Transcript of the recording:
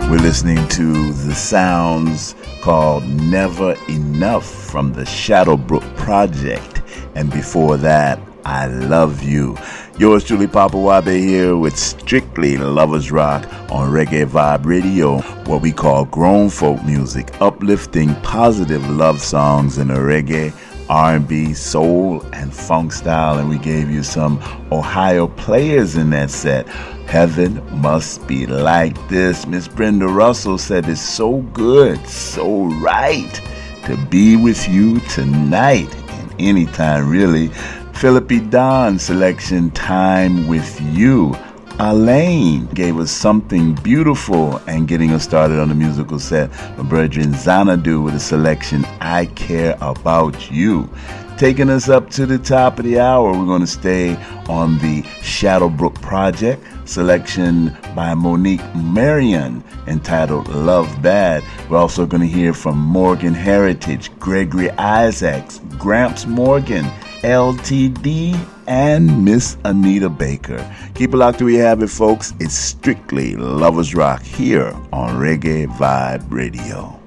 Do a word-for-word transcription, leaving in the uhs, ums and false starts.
We're listening to the sounds called Never Enough from the Shadowbrook Project. And before that, I Love You. Yours truly, Papa Wabe here with Strictly Lovers Rock on Reggae Vibe Radio, what we call grown folk music, uplifting positive love songs in a reggae, R and B, soul, and funk style. And we gave you some Ohio players in that set. Heaven Must Be Like This. Miss Brenda Russell said it's so good, so right to be with you tonight and anytime really. Philip E. Don selection, Time With You. Alain gave us something beautiful and getting us started on the musical set. My brethren Xanadu with a selection, I Care About You. Taking us up to the top of the hour, we're going to stay on the Shadowbrook Project, selection by Monique Marion entitled Love Bad. We're also going to hear from Morgan Heritage, Gregory Isaacs, Gramps Morgan, L T D, and Miss Anita Baker. Keep it locked till we have it, folks. It's Strictly Lovers Rock here on Reggae Vibe Radio.